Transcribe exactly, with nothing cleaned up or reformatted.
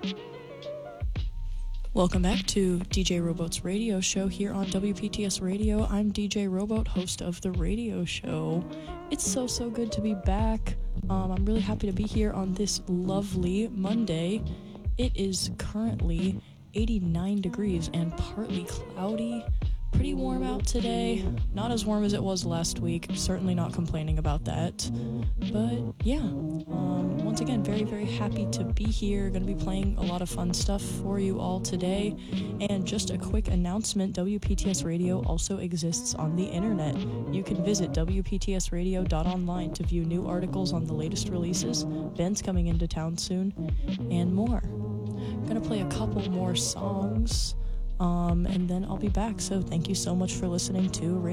Welcome back to D J Rowboat's radio show here on W P T S Radio. I'm D J Rowboat, host of the radio show. It's so, so good to be back. Um, I'm really happy to be here on this lovely Monday. It is currently eighty-nine degrees and partly cloudy. Pretty warm out today. Not as warm as it was last week. Certainly not complaining about that. But yeah, um, once again, very, very happy to be here. Going to be playing a lot of fun stuff for you all today. And just a quick announcement, W P T S Radio also exists on the internet. You can visit W P T S radio dot online to view new articles on the latest releases, bands coming into town soon, and more. I'm going to play a couple more songs. Um, and then I'll be back. So thank you so much for listening to Radio.